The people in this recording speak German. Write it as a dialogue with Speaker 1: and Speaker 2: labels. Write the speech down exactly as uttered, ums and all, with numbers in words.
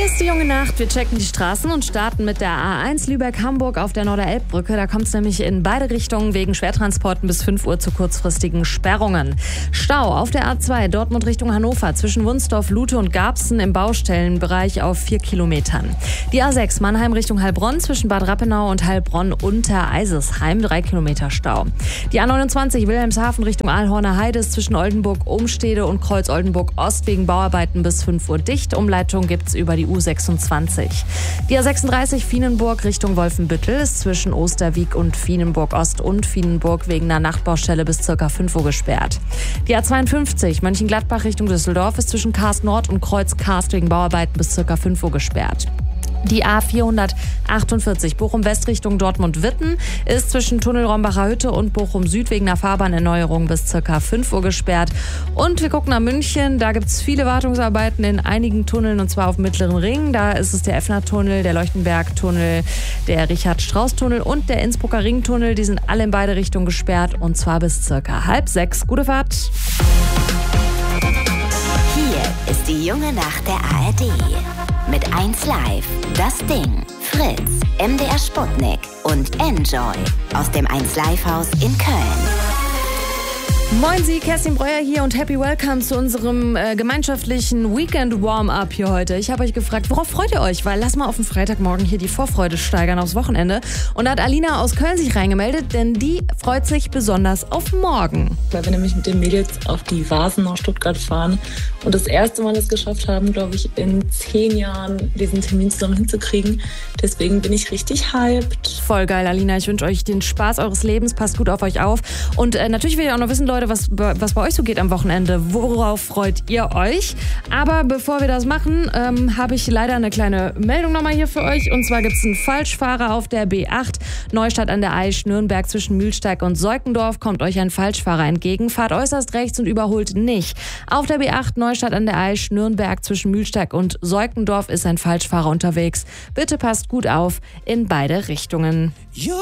Speaker 1: Hier ist die junge Nacht. Wir checken die Straßen und starten mit der A eins Lübeck-Hamburg auf der Norderelbbrücke. Da kommt es nämlich in beide Richtungen wegen Schwertransporten bis fünf Uhr zu kurzfristigen Sperrungen. Stau auf der A zwei Dortmund Richtung Hannover zwischen Wunsdorf, Lute und Garbsen im Baustellenbereich auf vier Kilometern. Die A sechs Mannheim Richtung Heilbronn zwischen Bad Rappenau und Heilbronn unter Eisesheim drei Kilometer Stau. Die A neunundzwanzig Wilhelmshaven Richtung Aalhorner Heide ist zwischen Oldenburg, Umstede und Kreuz Oldenburg Ost wegen Bauarbeiten bis fünf Uhr dicht. Umleitung gibt's über die U sechsundzwanzig. Die A sechsunddreißig Fienenburg Richtung Wolfenbüttel ist zwischen Osterwieck und Fienenburg Ost und Fienenburg wegen einer Nachtbaustelle bis ca. fünf Uhr gesperrt. Die A zweiundfünfzig Mönchengladbach Richtung Düsseldorf ist zwischen Karst Nord und Kreuz Karst wegen Bauarbeiten bis ca. fünf Uhr gesperrt. Die A vierhundertachtundvierzig Bochum-West Richtung Dortmund-Witten ist zwischen Tunnel Rombacher Hütte und Bochum Süd wegen einer Fahrbahnerneuerung bis ca. fünf Uhr gesperrt. Und wir gucken nach München, da gibt es viele Wartungsarbeiten in einigen Tunneln und zwar auf dem Mittleren Ring. Da ist es der Effner-Tunnel, der Leuchtenberg-Tunnel, der Richard-Strauß-Tunnel und der Innsbrucker Ring-Tunnel. Die sind alle in beide Richtungen gesperrt und zwar bis ca. halb sechs. Gute Fahrt!
Speaker 2: Hier ist die junge Nacht der A R D. Mit eins Live, Das Ding, Fritz, M D R Sputnik und Enjoy aus dem eins Live Haus in Köln.
Speaker 1: Moin Sie, Kerstin Breuer hier und happy welcome zu unserem äh, gemeinschaftlichen Weekend-Warm-Up hier heute. Ich habe euch gefragt, worauf freut ihr euch? Weil lass mal auf den Freitagmorgen hier die Vorfreude steigern aufs Wochenende. Und da hat Alina aus Köln sich reingemeldet, denn die freut sich besonders auf morgen.
Speaker 3: Weil wir nämlich mit den Mädels auf die Vasen nach Stuttgart fahren und das erste Mal es geschafft haben, glaube ich, in zehn Jahren diesen Termin zusammen hinzukriegen. Deswegen bin ich richtig hyped.
Speaker 1: Voll geil, Alina. Ich wünsche euch den Spaß eures Lebens. Passt gut auf euch auf. Und äh, natürlich will ich auch noch wissen, Leute, was, was bei euch so geht am Wochenende. Worauf freut ihr euch? Aber bevor wir das machen, ähm, habe ich leider eine kleine Meldung nochmal hier für euch. Und zwar gibt es einen Falschfahrer auf der B acht. Neustadt an der Aisch, Nürnberg zwischen Mühlsteig und Seukendorf. Kommt euch ein Falschfahrer entgegen. Fahrt äußerst rechts und überholt nicht. Auf der B acht, Neustadt an der Aisch, Nürnberg zwischen Mühlsteig und Seukendorf ist ein Falschfahrer unterwegs. Bitte passt gut auf in beide Richtungen.